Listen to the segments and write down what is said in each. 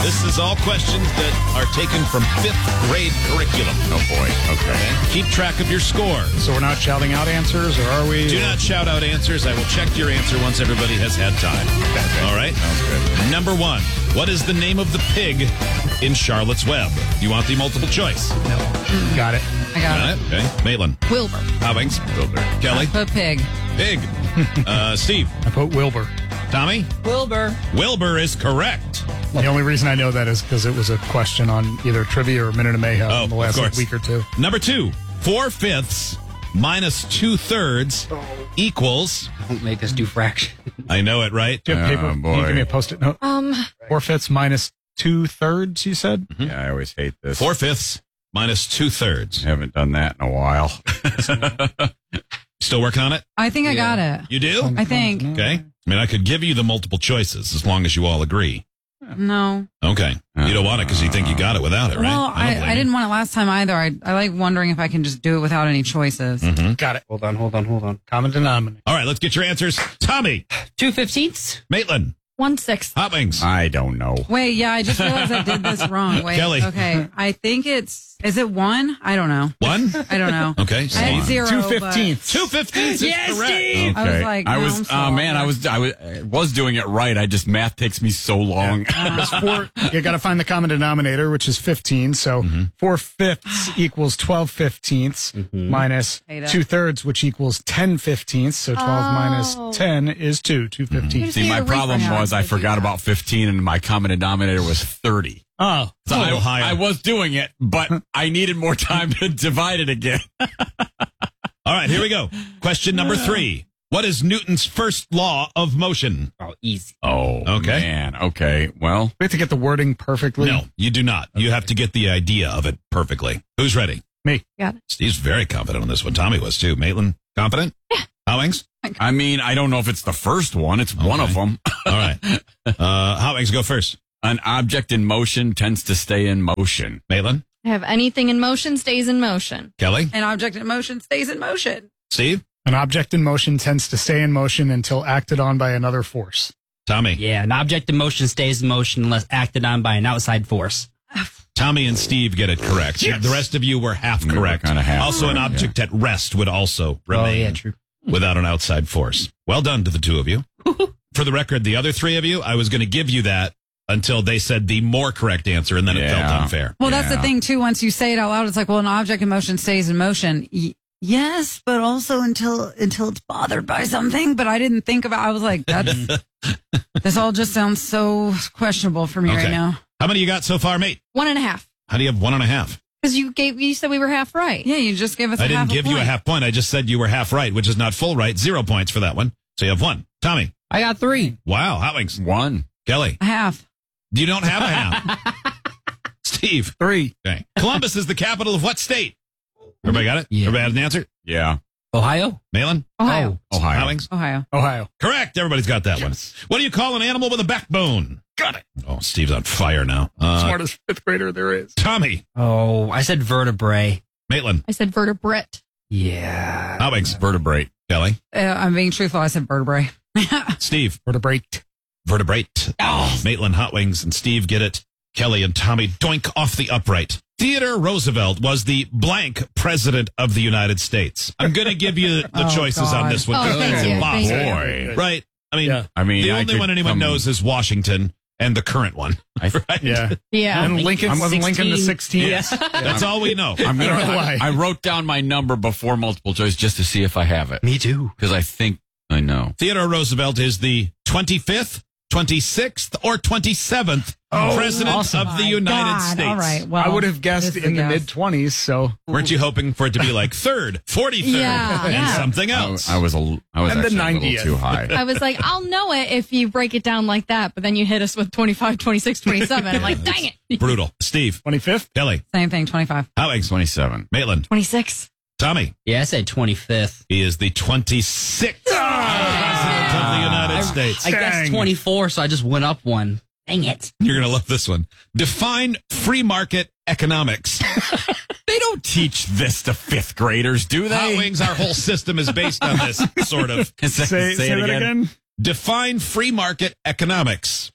This is all questions that are taken from 5th grade curriculum. Oh, boy. Okay. Keep track of your score. So we're not shouting out answers, or are we? Do not shout out answers. I will check your answer once everybody has had time. Okay. All right? Sounds good. Number 1. What is the name of the pig in Charlotte's Web? You want the multiple choice? Got it. I got it. Okay. Maitland. Wilbur. Hobbings. Kelly. Put pig. Pig. Steve. I put Wilbur. Tommy. Wilbur. Wilbur is correct. The only reason I know that is because it was a question on either trivia or Minute of Mayhem in the last of course. week or two. Number 2. 4/5 minus 2/3 equals. Don't make us do fraction. I know it, right? Do you have paper? Oh, Can you boy. give me a post-it note? 4/5 minus 2/3, you said? Yeah, I always hate this. 4/5 minus 2/3. Haven't done that in a while. Still working on it? I think I got it. You do? I think. Okay. I mean, I could give you the multiple choices as long as you all agree. No. Okay. You don't want it because you think you got it without it, right? Well, don't blame I you. didn't want it last time either. I like wondering if I can just do it without any choices. Got it. Hold on. Common denominator. All right, let's get your answers. Tommy. 2/15. Maitland. 1/6. Hot Wings. I don't know. Wait, yeah, I just realized I did this wrong. Wait, Kelly. Okay, I think is it 1? I don't know. 1? I don't know. Okay. I had Steve. 0. 2/15. 2/15 is Yes, correct. Steve! I was like, I no, was, I'm so oh man, I off. was doing it right. I just, math takes me so long. It's four. You got to find the common denominator, which is 15. So 4/5 equals 12/15 minus Hate it. 2/3, which equals 10/15. So 12 minus 10 is 2/15. See, my problem was I forgot about 15 and my common denominator was 30. Oh, So A little higher. I was doing it, but I needed more time to divide it again. All right, here we go. Question number 3. What is Newton's first law of motion? Oh, easy. Oh, Okay. man. Okay. Well, we have to get the wording perfectly. No, you do not. You have to get the idea of it perfectly. Who's ready? Me. Got it. Steve's very confident on this one. Tommy was too. Maitland, confident? Yeah. Howings? I mean, I don't know if it's the first one. It's one of them. All right. Howings, go first. An object in motion tends to stay in motion. Maitland? Have anything in motion stays in motion. Kelly? An object in motion stays in motion. Steve? An object in motion tends to stay in motion until acted on by another force. Tommy? Yeah, an object in motion stays in motion unless acted on by an outside force. Tommy and Steve get it correct. The rest of you were half We were correct. kinda half Also, an correct, object at rest would also remain Oh, yeah, true. without an outside force. Well done to the two of you. For the record, the other three of you, I was going to give you that until they said the more correct answer, and then it felt Yeah. unfair. Well, that's the Yeah. thing too. Once you say it out loud, it's like, well, an object in motion stays in motion. Yes, but also until it's bothered by something. But I didn't think about. I was like, that's this all just sounds so questionable for me right now. How many you got so far, mate? 1.5. How do you have 1.5? Because you said we were half right. Yeah, you just gave us. I a didn't half give you a point. half point. I just said you were half right, which is not full right. 0 points for that one. So you have 1. Tommy. I got 3. Wow. Hot Wings. One. Kelly. A half. You don't have a half. Steve. 3. Okay. Columbus is the capital of what state? Everybody got it? Yeah. Everybody has an answer? Yeah. Ohio? Malin? Ohio. Ohio. Hot Wings? Ohio. Ohio. Correct. Everybody's got that one. What do you call an animal with a backbone? Got it. Oh, Steve's on fire now. Smartest 5th grader there is. Tommy. Oh, I said vertebrae. Maitland. I said vertebrate. Yeah. Hot Wings. Vertebrate. Kelly. I'm being truthful. I said vertebrae. Steve. Vertebrate. Vertebrate. Maitland, Hot Wings, and Steve get it. Kelly and Tommy doink off the upright. Theodore Roosevelt was the blank president of the United States. I'm going to give you the Oh, choices on God. this one. Oh, 'cause thank it's you. impossible. Thank you. Boy. Right? I mean, Yeah. I mean, the I only could one anyone come- knows is Washington and the current one. Right? Yeah. Yeah. And Lincoln wasn't Lincoln the 16th. Yes. That's all we know. I'm I don't know why. I wrote down my number before multiple choice just to see if I have it. Me too. Because I think I know. Theodore Roosevelt is the 25th, 26th, or 27th president awesome. of the United God. States. All right. Well, I would have guessed this is in a the guess. mid-20s, so. Weren't you hoping for it to be like 3rd, 43rd, Yeah, and yeah. something else? I was And the actually a 90th. little too high. I was like, I'll know it if you break it down like that, but then you hit us with 25, 26, 27. I'm like, dang it. Brutal. Steve. 25th? Kelly. Same thing. 25. Howings. 27. Maitland. 26. Tommy. Yeah, I said 25th. He is the 26th president of the United States. I guessed Dang. 24, so I just went up one. Dang it. You're going to love this one. Define free market economics. They don't teach this to 5th graders, do Hot they? Wings, our whole system is based on this, sort of. Say it that again. Define free market economics.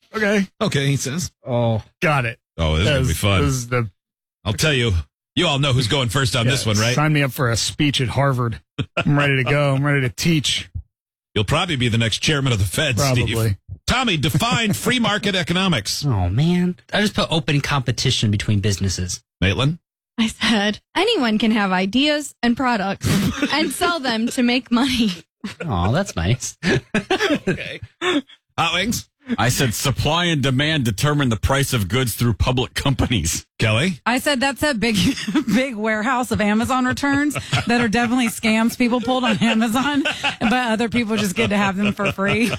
Okay. Okay, he says. Oh, Got it. Oh, this is going to be fun. This is the I'll tell you. You all know who's going first on this one, right? Sign me up for a speech at Harvard. I'm ready to go. I'm ready to teach. You'll probably be the next chairman of the Fed, Probably. Steve. Tommy, define free market economics. oh man. I just put open competition between businesses. Maitland? I said anyone can have ideas and products and sell them to make money. Oh, that's nice. Okay. Hot Wings? I said supply and demand determine the price of goods through public companies. Kelly? I said that's a big, big warehouse of Amazon returns that are definitely scams people pulled on Amazon, but other people just get to have them for free.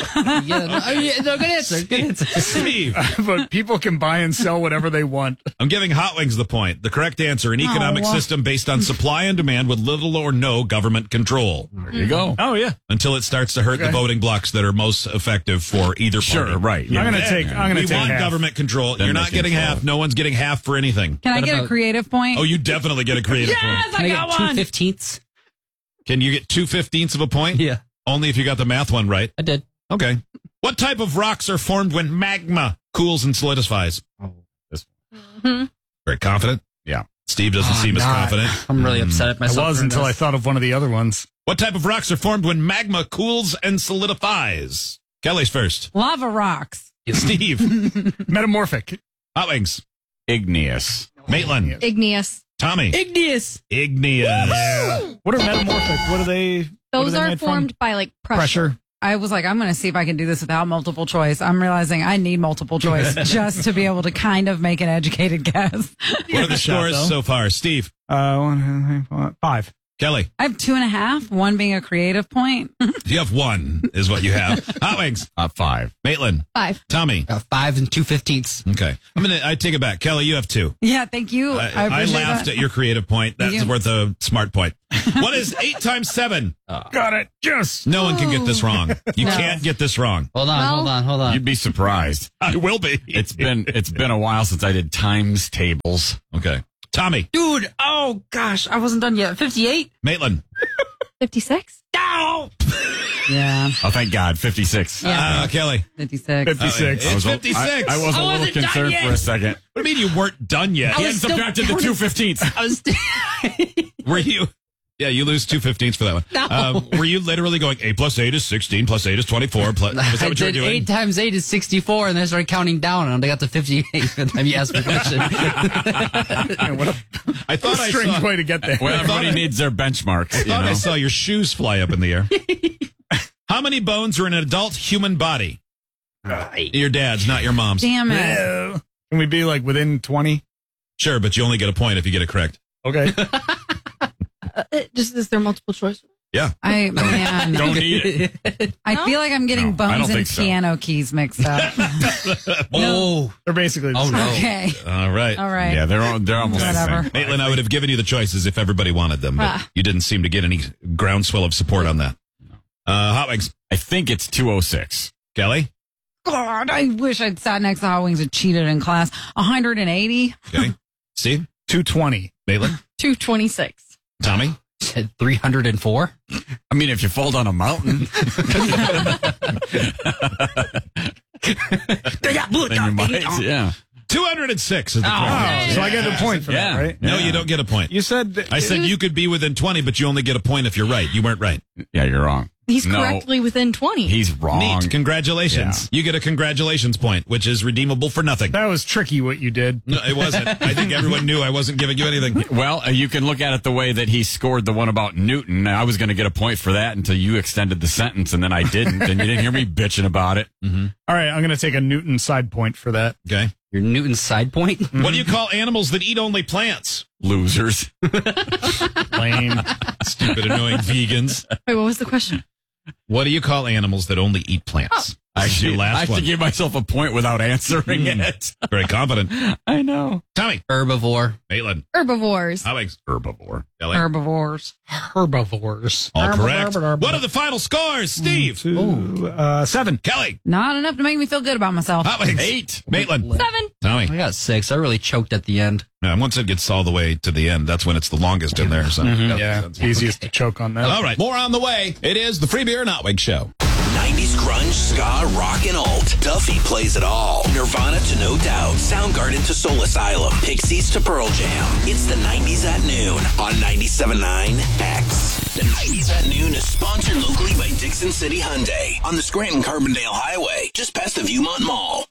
No, good answer. Good answer. Steve? But people can buy and sell whatever they want. I'm giving Hot Wings the point. The correct answer, an economic Oh. system based on supply and demand with little or no government control There you go. Oh, yeah. until it starts to hurt the Okay. voting blocks that are most effective for either Sure, party. right. I'm going to take We half. want government control. Then You're they not getting control half. it. No one's getting half for anything. Can I What get a about- creative point? Oh, you definitely get a creative point. yes, Can I I got get one. 2/15? Can you get 2/15 of a point? Yeah, Only if you got the math one right. I did. Okay. What type of rocks are formed when magma cools and solidifies? Oh, Very confident? Yeah. Steve doesn't seem as not. confident. I'm really upset at I myself. was for until I this. thought of one of the other ones. What type of rocks are formed when magma cools and solidifies? Kelly's first. Lava rocks. Steve. Metamorphic. Hot Wings. Igneous. Maitland. Igneous. Tommy. Igneous. Igneous. What are metamorphic? What are they? what Those they are made from? formed by like pressure. I was like, I'm going to see if I can do this without multiple choice. I'm realizing I need multiple choice just to be able to kind of make an educated guess. What are the scores so far? Steve. 1, 2, 3, 4, 5. Kelly. I have 2.5, one being a creative point. You have one, is what you have. Hot Wings. 5. Maitland. 5. Tommy. 5 and 2/15. Okay. I take it back. Kelly, you have 2. Yeah, thank you. I appreciate laughed that. at your creative point. That's Yeah. worth a smart point. What is 8 times 7? Got it. Yes. No one can get this wrong. You No. can't get this wrong. Hold on, Well- hold on. You'd be surprised. I will be. It's been a while since I did times tables. Okay. Tommy. Dude, oh gosh, I wasn't done yet. 58? Maitland. 56. No! Yeah, Oh, thank God. 56. Kelly. 56. 56. It's 56. I was a little wasn't done concerned yet. for a second. What do you mean you weren't done yet? He was had still subtracted the counting. 2/15. I was Were you? Yeah, you lose 2/15 for that one. No. Were you literally going 8 plus 8 is 16 plus 8 is 24? Plus, was that I what you were did doing? 8 times 8 is 64, and then I started counting down, and I got to 58 by the time you asked me the question. What a I thought I strange saw. way to get there. Well, everybody needs their benchmarks. I You thought I know? saw your shoes fly up in the air. How many bones are in an adult human body? Your dad's, not your mom's. Damn it. No. Can we be like within 20? Sure, but you only get a point if you get it correct. Okay. Just is there multiple choice? Yeah. Man, Don't need it. I feel like I'm getting No, I don't bones and think so. piano keys mixed up. Oh, They're basically the oh same. no. Okay. All right. All right. Yeah, they're almost Whatever. the same. Maitland, I would have given you the choices if everybody wanted them, but Ah. you didn't seem to get any groundswell of support on that. Hot Wings. I think it's 206. Kelly? God, I wish I'd sat next to Hot Wings and cheated in class. 180. Okay. Steve? 220. Maitland? 226. Tommy? Said 304? I mean, if you fall down a mountain, then you might. Yeah. 206 is the correct Oh, answer. so I get a point for Yeah. that, right? No, Yeah. you don't get a point. You said I said you could be within 20, but you only get a point if you're right. You weren't right. Yeah, you're wrong. He's No. correctly within 20. He's wrong. Neat. Congratulations. You get a congratulations point, which is redeemable for nothing. that was tricky what you did. No, it wasn't. I think everyone knew I wasn't giving you anything. Well, you can look at it the way that he scored the one about Newton. I was going to get a point for that until you extended the sentence, and then I didn't, and you didn't hear me bitching about it. All right, I'm going to take a Newton side point for that. Okay. Your Newton's side point? What do you call animals that eat only plants? Losers. Lame. Stupid, annoying vegans. Wait, what was the question? What do you call animals that only eat plants? I This is your actually, I last actually one. gave myself a point without answering it. Very confident. I know. Tommy. Herbivore. Maitland. Herbivores. Alex. Herbivore. Kelly. Herbivores. Herbivores. All correct. What are the final scores, Steve? 7. Kelly. Not enough to make me feel good about myself. Alex. 8. Maitland. 7. Tommy. I got 6. I really choked at the end. Now, once it gets all the way to the end, that's when it's the longest in there. So Yeah, easiest to choke on that. All right, more on the way. It is the Free Beer and Hot Wings Show. 90s grunge, ska, rock, and alt. Duffy plays it all. Nirvana to No Doubt. Soundgarden to Soul Asylum. Pixies to Pearl Jam. It's the 90s at noon on 97.9 X. The 90s at noon is sponsored locally by Dixon City Hyundai on the Scranton-Carbondale Highway, just past the Viewmont Mall.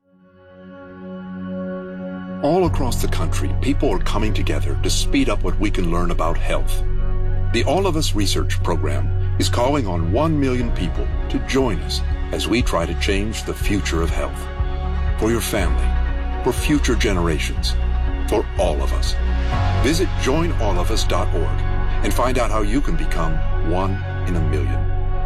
All across the country, people are coming together to speed up what we can learn about health. The All of Us Research Program is calling on 1 million people to join us as we try to change the future of health. For your family, for future generations, for all of us. Visit joinallofus.org and find out how you can become 1 in a million.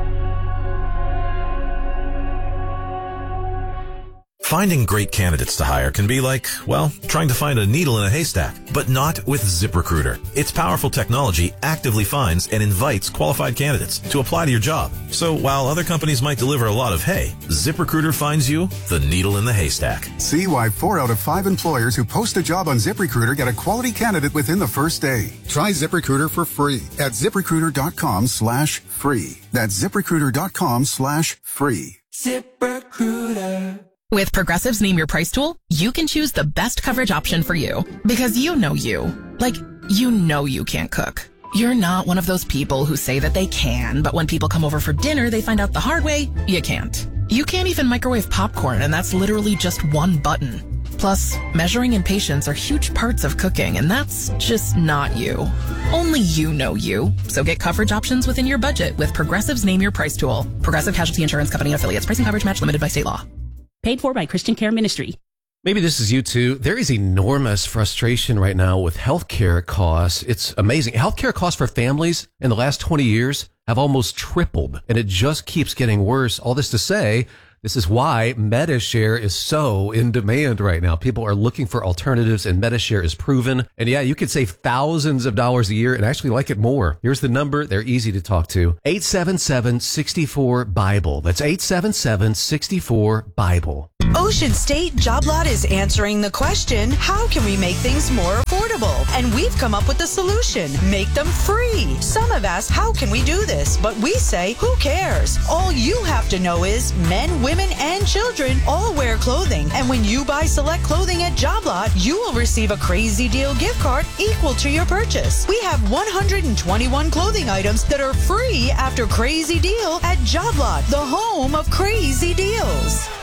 Finding great candidates to hire can be like, well, trying to find a needle in a haystack, but not with ZipRecruiter. Its powerful technology actively finds and invites qualified candidates to apply to your job. So while other companies might deliver a lot of hay, ZipRecruiter finds you the needle in the haystack. See why 4 out of 5 employers who post a job on ZipRecruiter get a quality candidate within the first day. Try ZipRecruiter for free at ZipRecruiter.com/free. That's ZipRecruiter.com/free. ZipRecruiter. With Progressive's Name Your Price tool, you can choose the best coverage option for you. Because you know you. Like, you know you can't cook. You're not one of those people who say that they can, but when people come over for dinner, they find out the hard way, you can't. You can't even microwave popcorn, and that's literally just one button. Plus, measuring and patience are huge parts of cooking, and that's just not you. Only you know you. So get coverage options within your budget with Progressive's Name Your Price tool. Progressive Casualty Insurance Company and affiliates. Pricing coverage match limited by state law. Paid for by Christian Care Ministry. Maybe this is you too. There is enormous frustration right now with healthcare costs. It's amazing. Healthcare costs for families in the last 20 years have almost tripled, and it just keeps getting worse. All this to say, this is why MediShare is so in demand right now. People are looking for alternatives, and MediShare is proven. And yeah, you could save thousands of dollars a year and actually like it more. Here's the number. They're easy to talk to. 877-64-BIBLE. That's 877-64-BIBLE. Ocean State Job Lot is answering the question, how can we make things more affordable? And we've come up with a solution. Make them free. Some have asked, how can we do this? But we say, who cares? All you have to know is men, women, and children all wear clothing. And when you buy select clothing at Job Lot, you will receive a Crazy Deal gift card equal to your purchase. We have 121 clothing items that are free after Crazy Deal at Job Lot, the home of crazy deals.